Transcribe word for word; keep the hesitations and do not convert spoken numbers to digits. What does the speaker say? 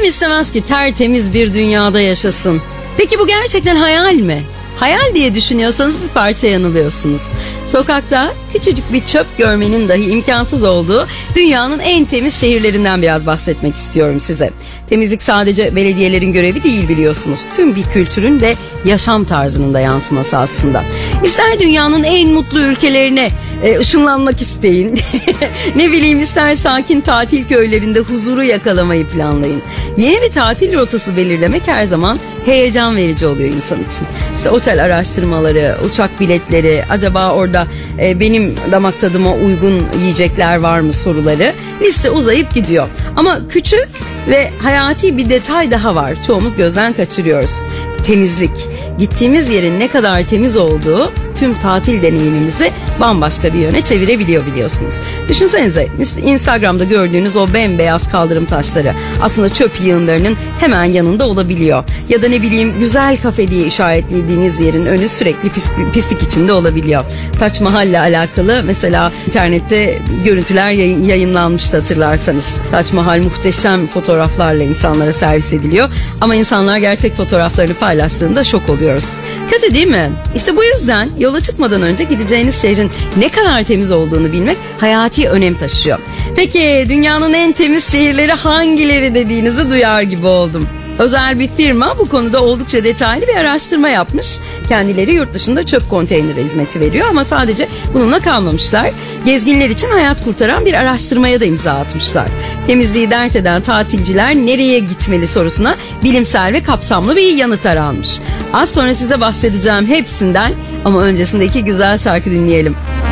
Kim istemez ki tertemiz bir dünyada yaşasın? Peki bu gerçekten hayal mi? Hayal diye düşünüyorsanız bir parça yanılıyorsunuz. Sokakta küçücük bir çöp görmenin dahi imkansız olduğu dünyanın en temiz şehirlerinden biraz bahsetmek istiyorum size. Temizlik sadece belediyelerin görevi değil, biliyorsunuz. Tüm bir kültürün ve yaşam tarzının da yansıması aslında. İster dünyanın en mutlu ülkelerine e, ışınlanmak isteyin. Ne bileyim, ister sakin tatil köylerinde huzuru yakalamayı planlayın. Yeni bir tatil rotası belirlemek her zaman heyecan verici oluyor insan için. İşte otel araştırmaları, uçak biletleri, acaba orada e, benim damak tadıma uygun yiyecekler var mı soruları, liste uzayıp gidiyor. Ama küçük ve hayati bir detay daha var. Çoğumuz gözden kaçırıyoruz. Temizlik. Gittiğimiz yerin ne kadar temiz olduğu tüm tatil deneyimimizi bambaşka bir yöne çevirebiliyor, biliyorsunuz. Düşünsenize, Instagram'da gördüğünüz o bembeyaz kaldırım taşları aslında çöp yığınlarının hemen yanında olabiliyor. Ya da ne bileyim, güzel kafe diye işaretlediğiniz yerin önü sürekli pislik, pislik içinde olabiliyor. Taç Mahal'le alakalı mesela internette görüntüler yayın, yayınlanmıştı, hatırlarsanız. Taç Mahal muhteşem fotoğraflarla insanlara servis ediliyor. Ama insanlar gerçek fotoğraflarını paylaştığında şok oluyoruz. Kötü değil mi? İşte bu yüzden yola çıkmadan önce gideceğiniz şehrin ne kadar temiz olduğunu bilmek hayati önem taşıyor. Peki dünyanın en temiz şehirleri hangileri dediğinizi duyar gibi oldum. Özel bir firma bu konuda oldukça detaylı bir araştırma yapmış. Kendileri yurt dışında çöp konteyneri hizmeti veriyor ama sadece bununla kalmamışlar. Gezginler için hayat kurtaran bir araştırmaya da imza atmışlar. Temizliği dert eden tatilciler nereye gitmeli sorusuna bilimsel ve kapsamlı bir yanıt aranmış. Az sonra size bahsedeceğim hepsinden ama öncesinde iki güzel şarkı dinleyelim.